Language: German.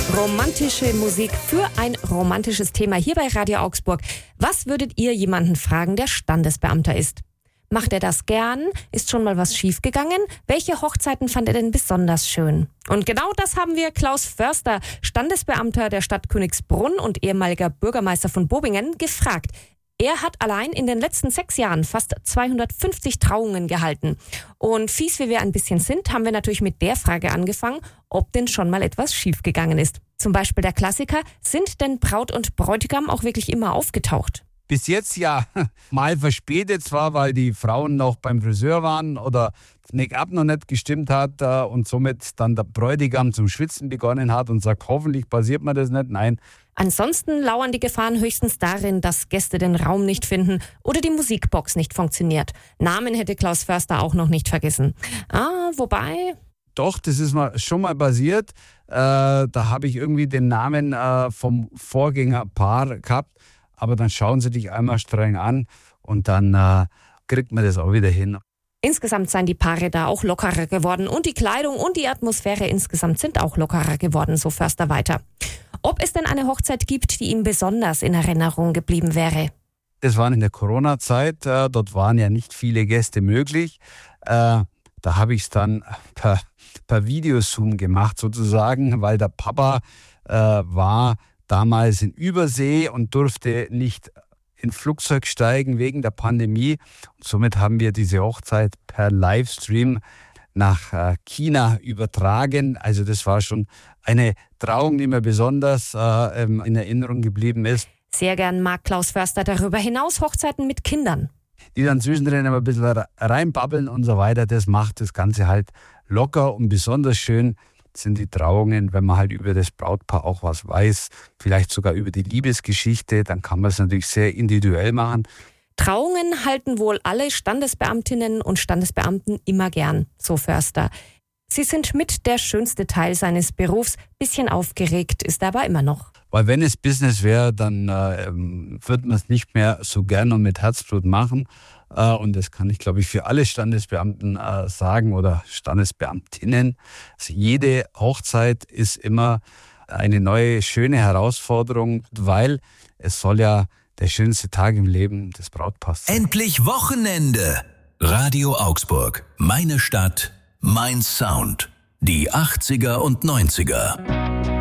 Romantische Musik für ein romantisches Thema hier bei Radio Augsburg. Was würdet ihr jemanden fragen, der Standesbeamter ist? Macht er das gern? Ist schon mal was schiefgegangen? Welche Hochzeiten fand er denn besonders schön? Und genau das haben wir Klaus Förster, Standesbeamter der Stadt Königsbrunn und ehemaliger Bürgermeister von Bobingen, gefragt. Er hat allein in den letzten 6 Jahren fast 250 Trauungen gehalten. Und fies wie wir ein bisschen sind, haben wir natürlich mit der Frage angefangen, ob denn schon mal etwas schiefgegangen ist. Zum Beispiel der Klassiker, sind denn Braut und Bräutigam auch wirklich immer aufgetaucht? Bis jetzt ja, mal verspätet zwar, weil die Frauen noch beim Friseur waren oder das Make-up noch nicht gestimmt hat und somit dann der Bräutigam zum Schwitzen begonnen hat und sagt, hoffentlich passiert mir das nicht. Nein. Ansonsten lauern die Gefahren höchstens darin, dass Gäste den Raum nicht finden oder die Musikbox nicht funktioniert. Namen hätte Klaus Förster auch noch nicht vergessen. Wobei... Doch, das ist schon mal passiert. Da habe ich irgendwie den Namen vom Vorgängerpaar gehabt. Aber dann schauen sie dich einmal streng an und dann kriegt man das auch wieder hin. Insgesamt seien die Paare da auch lockerer geworden und die Kleidung und die Atmosphäre insgesamt sind auch lockerer geworden, so Förster weiter. Ob es denn eine Hochzeit gibt, die ihm besonders in Erinnerung geblieben wäre? Das war in der Corona-Zeit, dort waren ja nicht viele Gäste möglich. Da habe ich es dann per Videozoom gemacht sozusagen, weil der Papa war damals in Übersee und durfte nicht in Flugzeug steigen wegen der Pandemie. Und somit haben wir diese Hochzeit per Livestream nach China übertragen. Also das war schon eine Trauung, die mir besonders in Erinnerung geblieben ist. Sehr gern mag Klaus Förster darüber hinaus Hochzeiten mit Kindern. Die dann zwischendrin immer ein bisschen reinbabbeln und so weiter. Das macht das Ganze halt locker und besonders schön. Sind die Trauungen, wenn man halt über das Brautpaar auch was weiß, vielleicht sogar über die Liebesgeschichte, dann kann man es natürlich sehr individuell machen. Trauungen halten wohl alle Standesbeamtinnen und Standesbeamten immer gern, so Förster. Sie sind mit der schönste Teil seines Berufs. Bisschen aufgeregt ist er aber immer noch. Weil wenn es Business wäre, dann würde man es nicht mehr so gern und mit Herzblut machen. Und das kann ich, glaube ich, für alle Standesbeamten sagen oder Standesbeamtinnen. Also jede Hochzeit ist immer eine neue, schöne Herausforderung, weil es soll ja der schönste Tag im Leben des Brautpaars sein. Endlich Wochenende. Radio Augsburg. Meine Stadt, mein Sound. Die 80er und 90er.